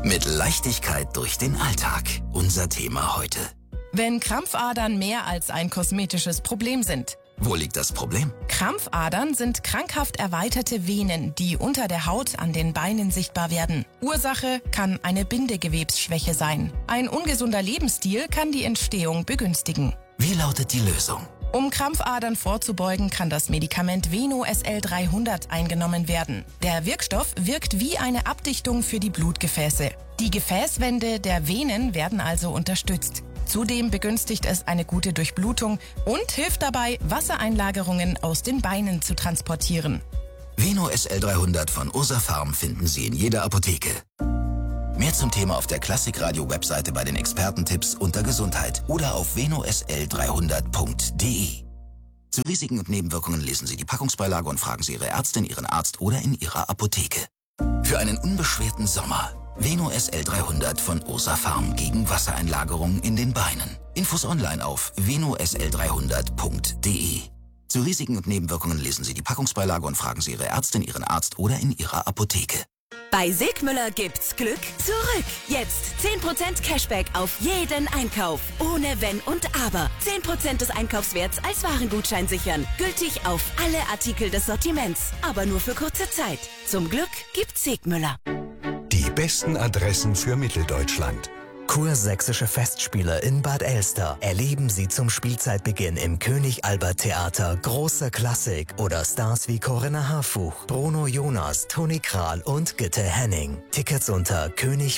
Mit Leichtigkeit durch den Alltag. Unser Thema heute. Wenn Krampfadern mehr als ein kosmetisches Problem sind. Wo liegt das Problem? Krampfadern sind krankhaft erweiterte Venen, die unter der Haut an den Beinen sichtbar werden. Ursache kann eine Bindegewebsschwäche sein. Ein ungesunder Lebensstil kann die Entstehung begünstigen. Wie lautet die Lösung? Um Krampfadern vorzubeugen, kann das Medikament Veno SL 300 eingenommen werden. Der Wirkstoff wirkt wie eine Abdichtung für die Blutgefäße. Die Gefäßwände der Venen werden also unterstützt. Zudem begünstigt es eine gute Durchblutung und hilft dabei, Wassereinlagerungen aus den Beinen zu transportieren. Veno SL 300 von Ursa Pharm finden Sie in jeder Apotheke. Mehr zum Thema auf der Klassikradio-Webseite bei den Expertentipps unter Gesundheit oder auf venosl300.de. Zu Risiken und Nebenwirkungen lesen Sie die Packungsbeilage und fragen Sie Ihre Ärztin, Ihren Arzt oder in Ihrer Apotheke. Für einen unbeschwerten Sommer. Veno SL 300 von Ursa Pharm gegen Wassereinlagerungen in den Beinen. Infos online auf venosl300.de. Zu Risiken und Nebenwirkungen lesen Sie die Packungsbeilage und fragen Sie Ihre Ärztin, Ihren Arzt oder in Ihrer Apotheke. Bei Sigmüller gibt's Glück zurück. Jetzt 10% Cashback auf jeden Einkauf. Ohne Wenn und Aber. 10% des Einkaufswerts als Warengutschein sichern. Gültig auf alle Artikel des Sortiments. Aber nur für kurze Zeit. Zum Glück gibt's Sigmüller. Die besten Adressen für Mitteldeutschland. Kursächsische Festspiele in Bad Elster. Erleben Sie zum Spielzeitbeginn im König Albert Theater große Klassik oder Stars wie Corinna Harfuch, Bruno Jonas, Toni Kral und Gitte Henning. Tickets unter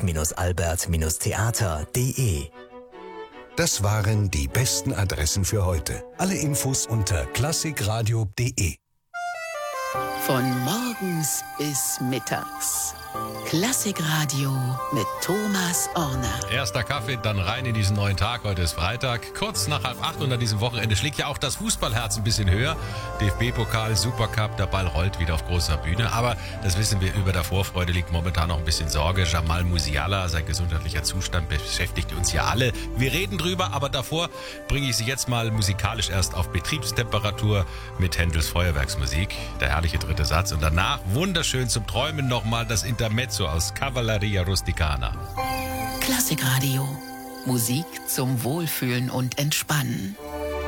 könig-albert-theater.de. Das waren die besten Adressen für heute. Alle Infos unter klassikradio.de. Von morgens bis mittags. Klassikradio mit Thomas Orner. Erster Kaffee, dann rein in diesen neuen Tag. Heute ist Freitag. Kurz nach 7:30 und an diesem Wochenende schlägt ja auch das Fußballherz ein bisschen höher. DFB-Pokal, Supercup, der Ball rollt wieder auf großer Bühne. Aber das wissen wir, über der Vorfreude liegt momentan noch ein bisschen Sorge. Jamal Musiala, sein gesundheitlicher Zustand beschäftigt uns ja alle. Wir reden drüber, aber davor bringe ich Sie jetzt mal musikalisch erst auf Betriebstemperatur mit Händels Feuerwerksmusik. Der herrliche dritte Satz. Und danach wunderschön zum Träumen nochmal das Intermezzo aus Cavalleria Rusticana. Klassikradio. Musik zum Wohlfühlen und Entspannen.